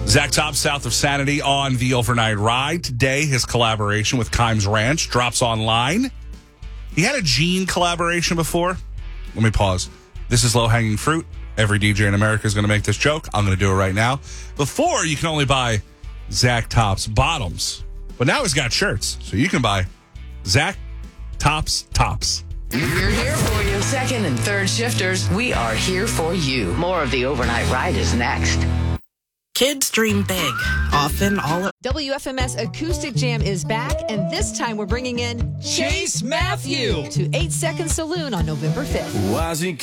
Zach Top, South of Sanity on the Overnight Ride. Today, his collaboration with Kimes Ranch drops online. He had a Gene collaboration before. Let me pause. This is low-hanging fruit. Every DJ in America is going to make this joke. I'm going to do it right now. Before, you can only buy Zach Top's bottoms. But now he's got shirts, so you can buy Zach Top's tops. We're here for you. Second and third shifters, we are here for you. More of the Overnight Ride is next. Kids dream big, often all at WFMS Acoustic Jam is back, and this time we're bringing in Chase Matthew to 8 Second Saloon on November 5th. Why is he